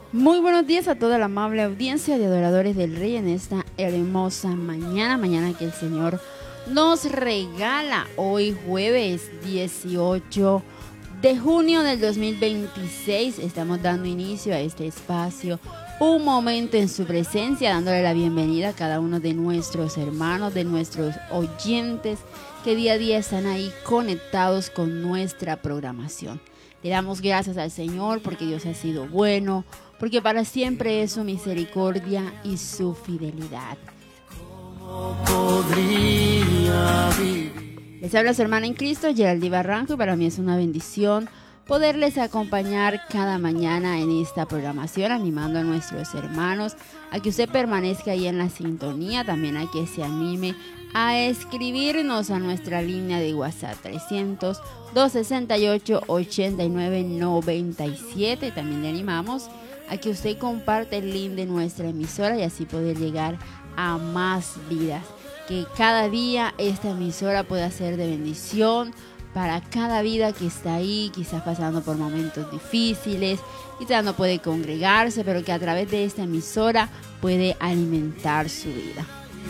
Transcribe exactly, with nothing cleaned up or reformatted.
Muy buenos días a toda la amable audiencia de adoradores del Rey en esta hermosa mañana, mañana que el Señor nos regala hoy jueves dieciocho de junio del dos mil veintiséis. Estamos dando inicio a este espacio, un momento en su presencia, dándole la bienvenida a cada uno de nuestros hermanos, de nuestros oyentes que día a día están ahí conectados con nuestra programación. Le damos gracias al Señor porque Dios ha sido bueno, porque para siempre es su misericordia y su fidelidad. Les habla su hermana en Cristo, Geraldine Barranco, y para mí es una bendición poderles acompañar cada mañana en esta programación, animando a nuestros hermanos a que usted permanezca ahí en la sintonía, también a que se anime a escribirnos a nuestra línea de WhatsApp trescientos, doscientos sesenta y ocho, ochenta y nueve noventa y siete. También le animamos a que usted comparte el link de nuestra emisora y así poder llegar a más vidas. Que cada día esta emisora pueda ser de bendición para cada vida que está ahí, quizás pasando por momentos difíciles, quizás no puede congregarse, pero que a través de esta emisora puede alimentar su vida.